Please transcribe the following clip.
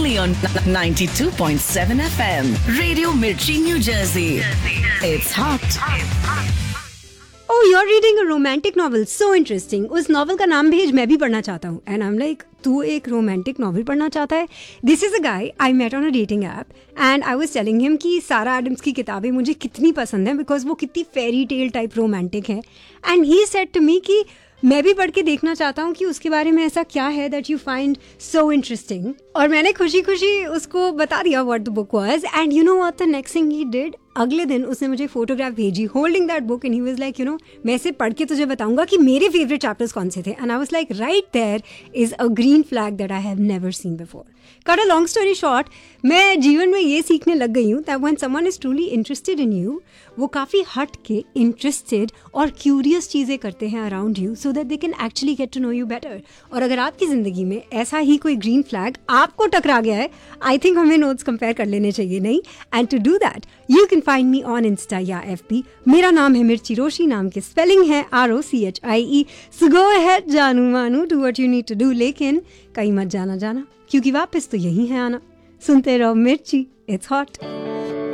only on 92.7 FM. Radio Mirchi, New Jersey. It's hot. Oh, you're reading a romantic novel. So interesting. उस novel का नाम भेज, मैं भी पढ़ना चाहता हूँ. And I'm like, तू एक रोमांटिक नॉवल पढ़ना चाहता है? This is a guy I met on a dating app and I was telling him कि सारा एडम्स की किताबें मुझे कितनी पसंद हैं because वो कितनी फेरी टेल टाइप रोमांटिक है. And he said to me कि मैं भी पढ़ के देखना चाहता हूँ कि उसके बारे में ऐसा क्या है that you find so interesting. और मैंने खुशी खुशी उसको बता दिया what the book was. And you know what the next thing he did? अगले दिन उसने मुझे फोटोग्राफ भेजी holding that book and he was like, you know, मैं इसे पढ़ के तुझे बताऊंगा कि मेरे फेवरेट चैप्टर्स कौन से थे. And I was like, right there is a green flag that I have never seen before. Cut a long story short, मैं जीवन में ये सीखने लग गई हूँ that when someone is truly interested in you, वो काफ़ी हट के इंटरेस्टेड और क्यूरियस चीज़ें करते हैं around you so that they can actually get to know you better. और अगर आपकी ज़िंदगी में ऐसा ही कोई ग्रीन फ्लैग आपको टकरा गया है, आई थिंक हमें नोट्स कंपेयर कर लेने चाहिए, नहीं? And to do that you can find me on Insta या FB. मेरा नाम है मिर्ची रोशी, नाम के स्पेलिंग है ROCHIE. सो गो अहेड, जानू मानू, do what you need to do, लेकिन कहीं मत जाना क्योंकि वापस तो यही है आना. सुनते रहो मिर्ची, इट्स हॉट.